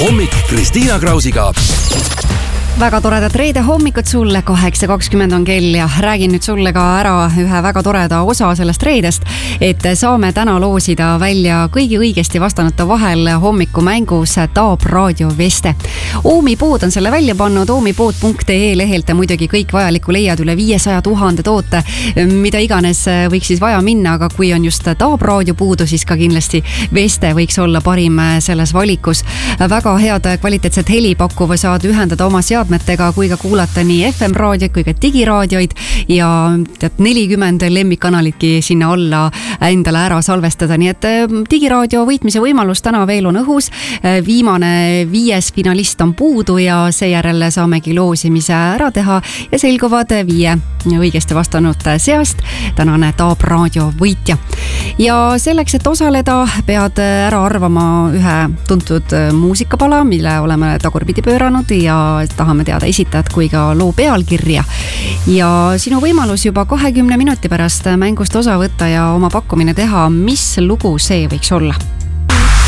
hommik Kristiina Krausiga. Väga toredat reede hommikut sulle, 8.20 on kell ja räägin nüüd sulle ka ära ühe väga toreda osa sellest reedest, et saame täna loosida välja kõigi õigesti vastanute vahel hommikumängus Taab Raadio Veste. Oomi-pood on selle välja pannud, oomipood.ee lehelt ja muidugi kõik vajalikku leiad üle 500 000 toote, mida iganes võiks siis vaja minna, aga kui on just Taab Raadio puudu, siis ka kindlasti Veste võiks olla parim selles valikus. Väga head kvaliteetset heli pakkuva saad ühendada oma seadmetega, kui ka kuulata nii FM raadioid kui ka digiraadioid ja 40 lemmikkanaalitki sinna alla endale ära salvestada. Nii et digiraadio võitmise võimalus täna veel on õhus. Viimane 5 finalist on puudu ja seejärel saamegi loosimise ära teha ja selguvad 5 õigesti vastanud seast tänane Taab Raadio võitja. Ja selleks, et osaleda, pead ära arvama ühe tuntud muusikapala, mille oleme tagurpidi pööranud ja tahame teada esitajat kui ka loo pealkirja. Ja sinu võimalus juba 20 minuti pärast mängust osa võtta ja oma pakkumine teha, mis lugu see võiks olla?